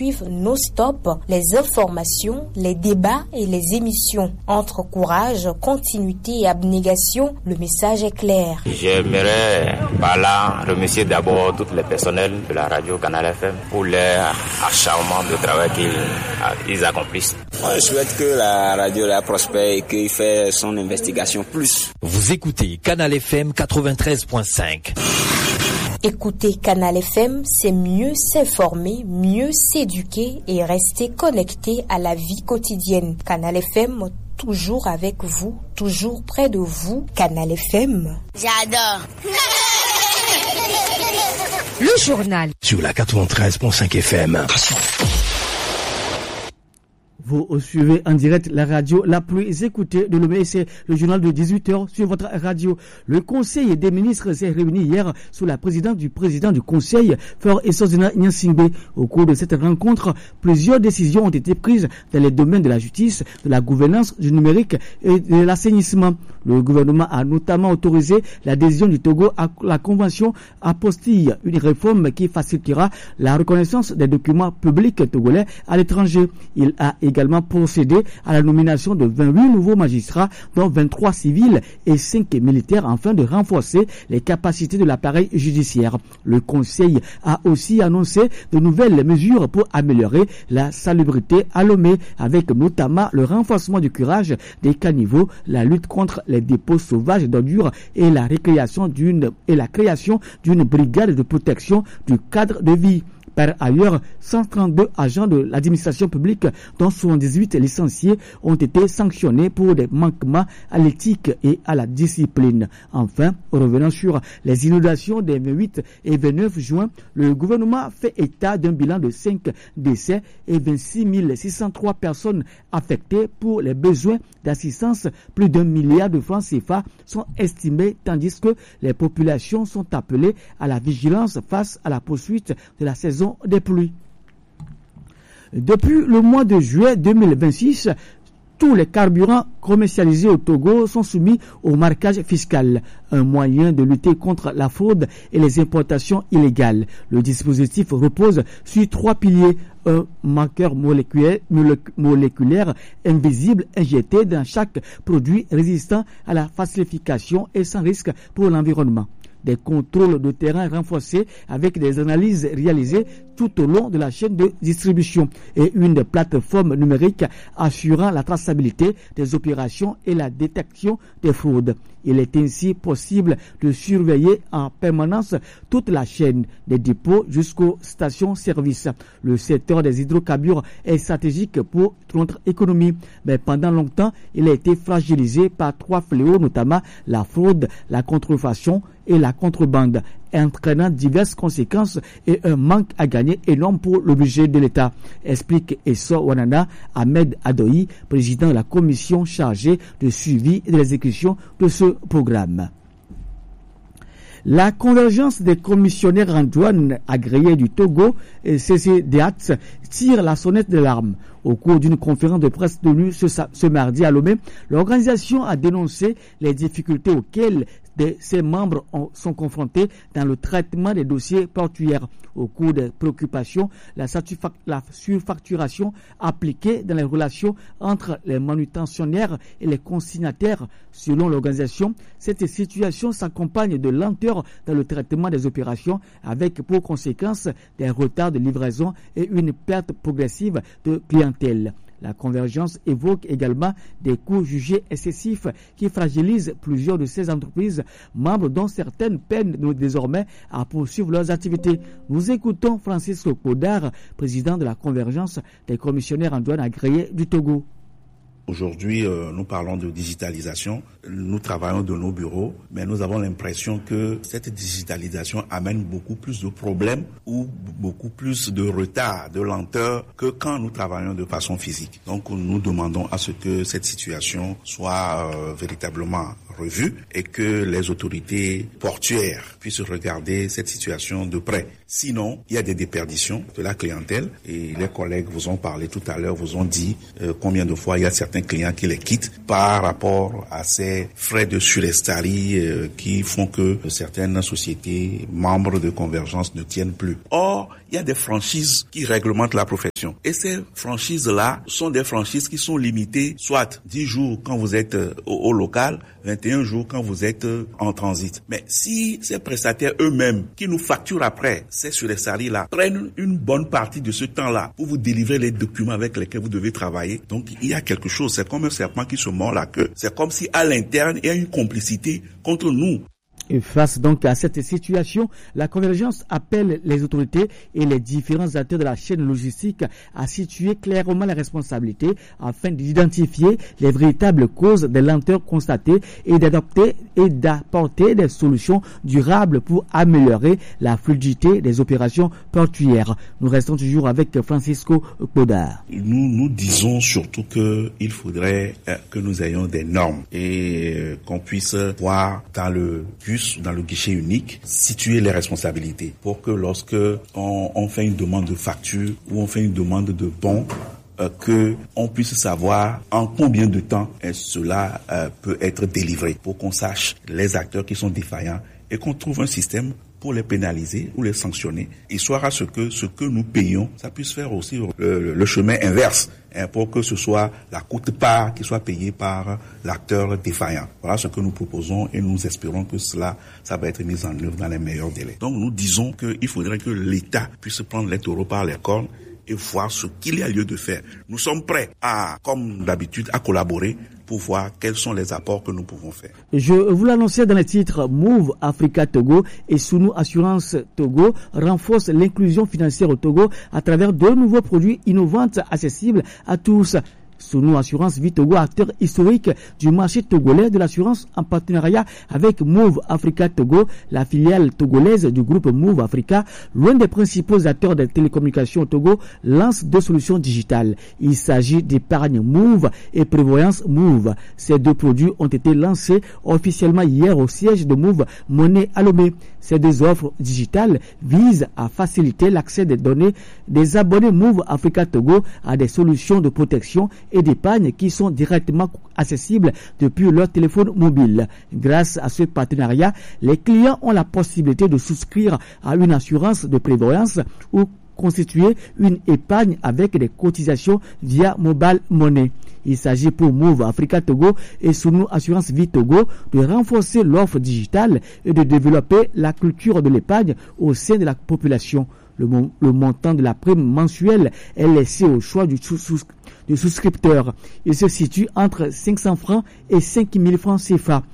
suivre non-stop les informations, les débats et les émissions. Entre courage, continuité et abnégation, le message est clair. J'aimerais par là remercier d'abord tous les personnels de la radio Canal FM pour leur acharnement de travail qu'ils accomplissent. Moi, je souhaite que la radio la prospère et qu'il fasse son investigation plus. Vous écoutez Canal FM 93.5. Écouter Canal FM, c'est mieux s'informer, mieux s'éduquer et rester connecté à la vie quotidienne. Canal FM, toujours avec vous, toujours près de vous. Canal FM. J'adore. Le journal. Sur la 93.5 FM. Vous suivez en direct la radio la plus écoutée de l'Omé, c'est le journal de 18h sur votre radio. Le Conseil des ministres s'est réuni hier sous la présidence du président du Conseil, Faure Essozina Nyansingbe. Au cours de cette rencontre, plusieurs décisions ont été prises dans les domaines de la justice, de la gouvernance, du numérique et de l'assainissement. Le gouvernement a notamment autorisé l'adhésion du Togo à la convention apostille, une réforme qui facilitera la reconnaissance des documents publics togolais à l'étranger. Il a également procédé à la nomination de 28 nouveaux magistrats, dont 23 civils et 5 militaires, afin de renforcer les capacités de l'appareil judiciaire. Le Conseil a aussi annoncé de nouvelles mesures pour améliorer la salubrité à Lomé, avec notamment le renforcement du curage des caniveaux, la lutte contre les dépôts sauvages d'ordures et la création d'une brigade de protection du cadre de vie. Par ailleurs, 132 agents de l'administration publique, dont 78 licenciés, ont été sanctionnés pour des manquements à l'éthique et à la discipline. Enfin, revenant sur les inondations des 28 et 29 juin, le gouvernement fait état d'un bilan de 5 décès et 26 603 personnes affectées. Pour les besoins d'assistance, plus d'1 milliard de francs CFA sont estimés, tandis que les populations sont appelées à la vigilance face à la poursuite de la saison des pluies. Depuis le mois de juillet 2026, tous les carburants commercialisés au Togo sont soumis au marquage fiscal, un moyen de lutter contre la fraude et les importations illégales. Le dispositif repose sur 3 piliers. Un marqueur moléculaire invisible injecté dans chaque produit résistant à la falsification et sans risque pour l'environnement. Des contrôles de terrain renforcés avec des analyses réalisées tout au long de la chaîne de distribution et une plateforme numérique assurant la traçabilité des opérations et la détection des fraudes. Il est ainsi possible de surveiller en permanence toute la chaîne des dépôts jusqu'aux stations-service. Le secteur des hydrocarbures est stratégique pour notre économie, mais pendant longtemps, il a été fragilisé par 3 fléaux, notamment la fraude, la contrefaçon et la contrebande, entraînant diverses conséquences et un manque à gagner énorme pour le budget de l'État, explique Esso Wanana Ahmed Adoyi, président de la commission chargée de suivi et de l'exécution de ce programme. La convergence des commissionnaires en douane agréés du Togo, CCDAT, tire la sonnette d'alarme. Au cours d'une conférence de presse tenue ce mardi à Lomé, l'organisation a dénoncé les difficultés auxquelles ses membres sont confrontés dans le traitement des dossiers portuaires. Au cours des préoccupations, la surfacturation appliquée dans les relations entre les manutentionnaires et les consignataires. Selon l'organisation, cette situation s'accompagne de lenteur dans le traitement des opérations, avec pour conséquence des retards de livraison et une perte progressive de clientèle. La convergence évoque également des coûts jugés excessifs qui fragilisent plusieurs de ces entreprises membres, dont certaines peinent désormais à poursuivre leurs activités. Nous écoutons Francisco Kodar, président de la convergence des commissionnaires en douane agréés du Togo. Aujourd'hui, nous parlons de digitalisation. Nous travaillons de nos bureaux, mais nous avons l'impression que cette digitalisation amène beaucoup plus de problèmes ou beaucoup plus de retard, de lenteur que quand nous travaillons de façon physique. Donc, nous demandons à ce que cette situation soit véritablement revue et que les autorités portuaires puissent regarder cette situation de près. Sinon, il y a des déperditions de la clientèle et les collègues vous ont parlé tout à l'heure, vous ont dit combien de fois il y a certaines certains clients qui les quittent par rapport à ces frais de surestarie qui font que certaines sociétés membres de Convergence ne tiennent plus. Or, il y a des franchises qui réglementent la profession. Et ces franchises-là sont des franchises qui sont limitées, soit 10 jours quand vous êtes au local, 21 jours quand vous êtes en transit. Mais si ces prestataires eux-mêmes, qui nous facturent après ces surestaries-là, prennent une bonne partie de ce temps-là pour vous délivrer les documents avec lesquels vous devez travailler, donc il y a quelque chose. C'est comme un serpent qui se mord la queue. C'est comme si à l'interne, il y a une complicité contre nous. Et face donc à cette situation, la Convergence appelle les autorités et les différents acteurs de la chaîne logistique à situer clairement les responsabilités afin d'identifier les véritables causes des lenteurs constatées et d'adopter et d'apporter des solutions durables pour améliorer la fluidité des opérations portuaires. Nous restons toujours avec Francisco Podar. Nous disons surtout qu'il faudrait que nous ayons des normes et qu'on puisse voir dans le guichet unique, situer les responsabilités pour que lorsque on fait une demande de facture ou on fait une demande de bon, que on puisse savoir en combien de temps cela peut être délivré pour qu'on sache les acteurs qui sont défaillants et qu'on trouve un système pour les pénaliser ou les sanctionner, histoire à ce que nous payons, ça puisse faire aussi le chemin inverse, pour que ce soit la quote-part qui soit payée par l'acteur défaillant. Voilà ce que nous proposons et nous espérons que ça va être mis en œuvre dans les meilleurs délais. Donc nous disons qu'il faudrait que l'État puisse prendre les taureaux par les cornes et voir ce qu'il y a lieu de faire. Nous sommes prêts comme d'habitude, à collaborer pour voir quels sont les apports que nous pouvons faire. Je vous l'annonçais dans les titres, Move Africa Togo et Sunu Assurance Togo renforcent l'inclusion financière au Togo à travers de nouveaux produits innovants accessibles à tous. Sunu Assurance Vie Togo, acteur historique du marché togolais de l'assurance en partenariat avec Move Africa Togo, la filiale togolaise du groupe Move Africa, l'un des principaux acteurs des télécommunications au Togo, lance 2 solutions digitales. Il s'agit d'épargne Move et prévoyance Move. Ces 2 produits ont été lancés officiellement hier au siège de Move Monnaie à Lomé. Ces 2 offres digitales visent à faciliter l'accès des données des abonnés Move Africa Togo à des solutions de protection et d'épargne qui sont directement accessibles depuis leur téléphone mobile. Grâce à ce partenariat, les clients ont la possibilité de souscrire à une assurance de prévoyance ou constituer une épargne avec des cotisations via Mobile Money. Il s'agit pour Move Africa Togo et Sunu Assurance Vie Togo de renforcer l'offre digitale et de développer la culture de l'épargne au sein de la population. Le montant de la prime mensuelle est laissé au choix du souscripteur. Il se situe entre 500 francs et 5000 francs CFA.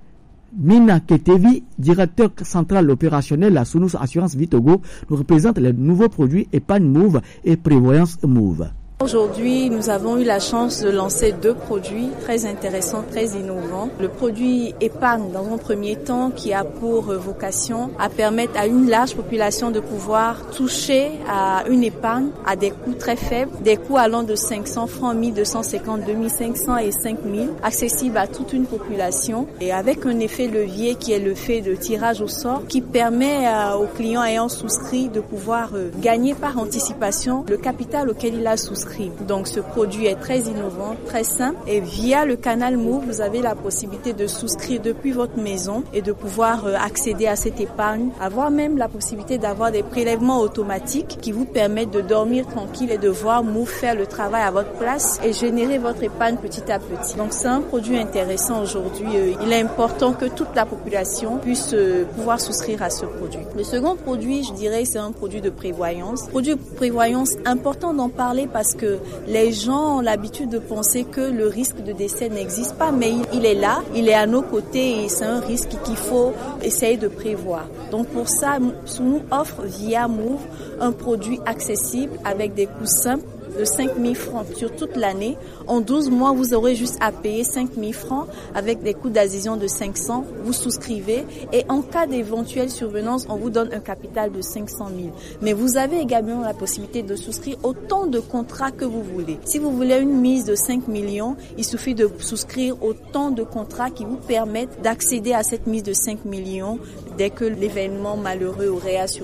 Mina Ketevi, directeur central opérationnel à Sunu Assurance Vie Togo, nous représente les nouveaux produits épargne Move et prévoyance Move. Aujourd'hui, nous avons eu la chance de lancer 2 produits très intéressants, très innovants. Le produit épargne dans un premier temps qui a pour vocation à permettre à une large population de pouvoir toucher à une épargne à des coûts très faibles, des coûts allant de 500 francs, 1250, 2500 et 5000, accessibles à toute une population et avec un effet levier qui est le fait de tirage au sort qui permet aux clients ayant souscrit de pouvoir gagner par anticipation le capital auquel il a souscrit. Donc ce produit est très innovant, très simple et via le canal Move, vous avez la possibilité de souscrire depuis votre maison et de pouvoir accéder à cette épargne, avoir même la possibilité d'avoir des prélèvements automatiques qui vous permettent de dormir tranquille et de voir Move faire le travail à votre place et générer votre épargne petit à petit. Donc c'est un produit intéressant aujourd'hui. Il est important que toute la population puisse pouvoir souscrire à ce produit. Le second produit, je dirais, c'est un produit de prévoyance. Produit de prévoyance, important d'en parler parce que les gens ont l'habitude de penser que le risque de décès n'existe pas, mais il est là, il est à nos côtés et c'est un risque qu'il faut essayer de prévoir. Donc pour ça, Sunu offre via Move un produit accessible avec des coûts simples de 5000 francs sur toute l'année. En 12 mois, vous aurez juste à payer 5000 francs avec des coûts d'adhésion de 500. Vous souscrivez et en cas d'éventuelle survenance, on vous donne un capital de 500 000. Mais vous avez également la possibilité de souscrire autant de contrats que vous voulez. Si vous voulez une mise de 5 millions, il suffit de souscrire autant de contrats qui vous permettent d'accéder à cette mise de 5 millions dès que l'événement malheureux aurait à survenir.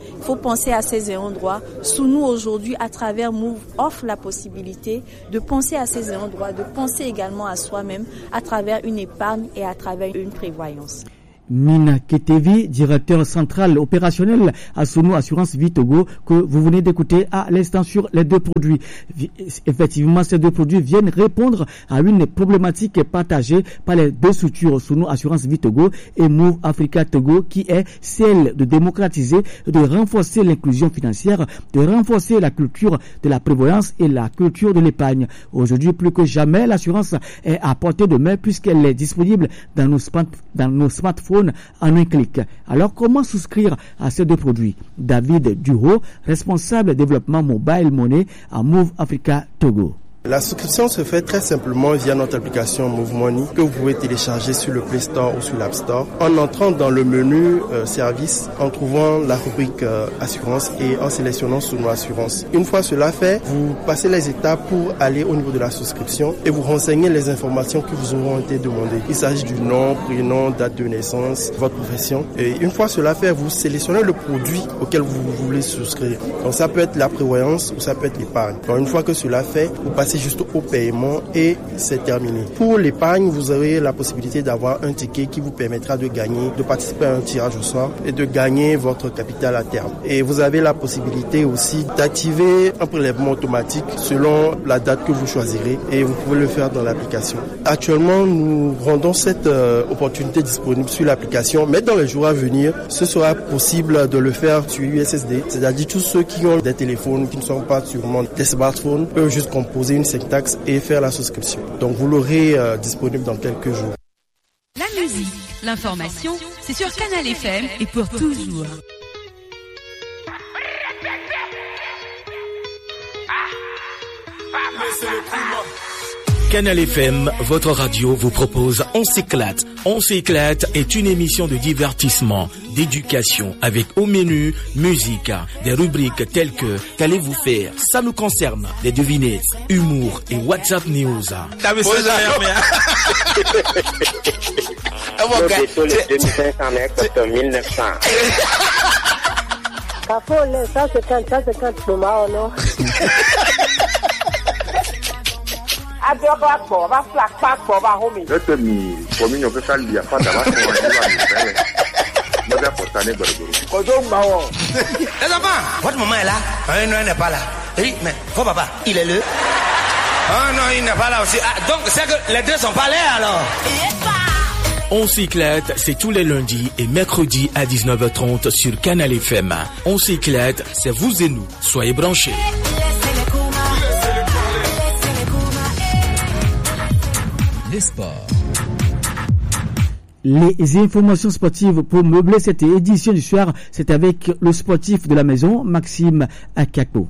Il faut penser à ces ayants droit. Sous nous aujourd'hui, à travers Move, offre la possibilité de penser à ces ayants droit, de penser également à soi-même à travers une épargne et à travers une prévoyance. Mina Ketevi, directeur central opérationnel à Sunu Assurance Vie Togo, que vous venez d'écouter à l'instant sur les deux produits. Effectivement, ces deux produits viennent répondre à une problématique partagée par les deux structures Sunu Assurance Vie Togo et Move Africa Togo, qui est celle de démocratiser, de renforcer l'inclusion financière, de renforcer la culture de la prévoyance et la culture de l'épargne. Aujourd'hui, plus que jamais, l'assurance est à portée de main puisqu'elle est disponible dans nos smartphones en un clic. Alors, comment souscrire à ces deux produits? David Duro, responsable développement mobile money à Move Africa Togo. La souscription se fait très simplement via notre application Move Money que vous pouvez télécharger sur le Play Store ou sur l'App Store en entrant dans le menu service, en trouvant la rubrique assurance et en sélectionnant Sunu Assurance. Une fois cela fait, vous passez les étapes pour aller au niveau de la souscription et vous renseignez les informations qui vous auront été demandées. Il s'agit du nom, prénom, date de naissance, votre profession. Et une fois cela fait, vous sélectionnez le produit auquel vous voulez souscrire. Donc ça peut être la prévoyance ou ça peut être l'épargne. Donc une fois que cela fait, vous passez juste au paiement et c'est terminé. Pour l'épargne, vous aurez la possibilité d'avoir un ticket qui vous permettra de gagner, de participer à un tirage au sort et de gagner votre capital à terme. Et vous avez la possibilité aussi d'activer un prélèvement automatique selon la date que vous choisirez et vous pouvez le faire dans l'application. Actuellement, nous rendons cette opportunité disponible sur l'application, mais dans les jours à venir, ce sera possible de le faire sur USSD, c'est-à-dire tous ceux qui ont des téléphones qui ne sont pas sûrement des smartphones peuvent juste composer une syntaxe et faire la souscription. Donc vous l'aurez disponible dans quelques jours. La musique, l'information, c'est sur Canal FM et pour toujours. Canal FM, votre radio vous propose On s'éclate. On s'éclate est une émission de divertissement, d'éducation avec au menu musique, des rubriques telles que qu'allez-vous faire, ça nous concerne, des devinettes, humour et WhatsApp News. Le 2500 mètres de 1900. Ça c'est quand non? Votre maman est là? Non, elle n'est pas là. Oui, mais votre papa, il est là? Ah non, il n'est pas là aussi. Ah, donc c'est que les deux sont pas là alors. On s'éclate, c'est tous les lundis et mercredis à 19h30 sur Canal FM. On s'éclate, c'est vous et nous. Soyez branchés. Les sports. Les informations sportives pour meubler cette édition du soir, c'est avec le sportif de la maison, Maxime Akako.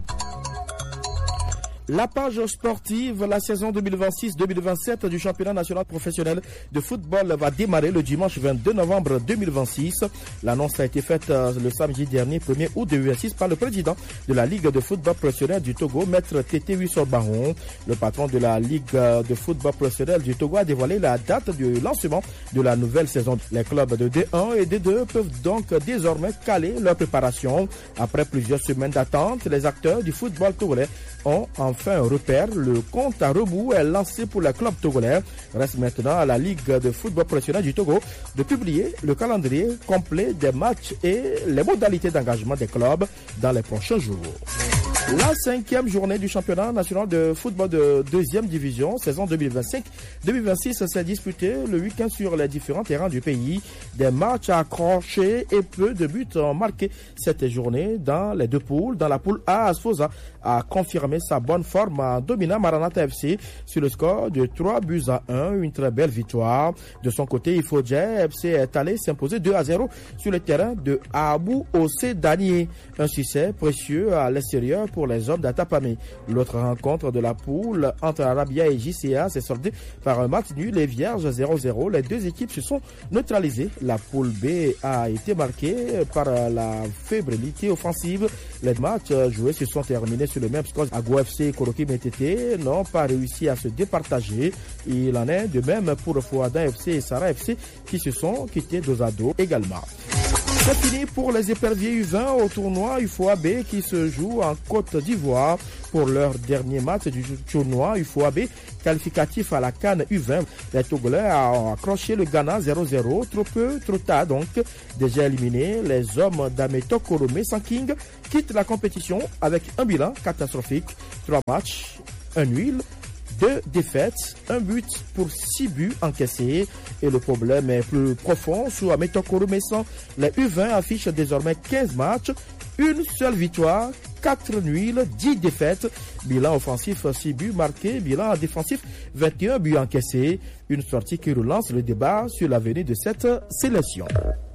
La page sportive, la saison 2026-2027 du championnat national professionnel de football va démarrer le dimanche 22 novembre 2026. L'annonce a été faite le samedi dernier, 1er août 2026, par le président de la Ligue de football professionnel du Togo, Maître Tété Wissor-Baron. Le patron de la Ligue de football professionnel du Togo a dévoilé la date du lancement de la nouvelle saison. Les clubs de D1 et D2 peuvent donc désormais caler leur préparation. Après plusieurs semaines d'attente, les acteurs du football togolais ont enfin un repère. Le compte à rebours est lancé pour les clubs togolais. Reste maintenant à la Ligue de football professionnel du Togo de publier le calendrier complet des matchs et les modalités d'engagement des clubs dans les prochains jours. La 5e journée du championnat national de football de 2e division, saison 2025-2026, s'est disputée le week-end sur les différents terrains du pays. Des matchs accrochés et peu de buts ont marqué cette journée dans les deux poules. Dans la poule A, Asfosa a confirmé sa bonne forme en dominant Maranatha FC sur le score de 3-1, une très belle victoire. De son côté, Ifodje FC est allé s'imposer 2-0 sur le terrain de Abou Ossé Danier. Un succès précieux à l'extérieur pour les hommes d'Atapamé. L'autre rencontre de la poule entre Arabia et JCA s'est soldée par un match nul et vierge 0-0. Les deux équipes se sont neutralisées. La poule B a été marquée par la fébrilité offensive. Les matchs joués se sont terminés sur le même score. Ago FC et Koroki Metete n'ont pas réussi à se départager. Il en est de même pour Fouadan FC et Sarah FC qui se sont quittés dos à dos également. C'est fini pour les éperviers U20 au tournoi UFOAB qui se joue en Côte d'Ivoire pour leur dernier match du tournoi UFOAB qualificatif à la CAN U20. Les Togolais ont accroché le Ghana 0-0, trop peu, trop tard donc. Déjà éliminés, les hommes d'Ameto Korome Sanking quittent la compétition avec un bilan catastrophique. 3 matchs, 1 nul, 2 défaites, 1 but pour 6 buts encaissés. Et le problème est plus profond sous Ameto Korome Sanking. Les U20 affichent désormais 15 matchs, une seule victoire, 4 nuls, 10 défaites. Bilan offensif, 6 buts marqués. Bilan défensif, 21 buts encaissés. Une sortie qui relance le débat sur l'avenir de cette sélection.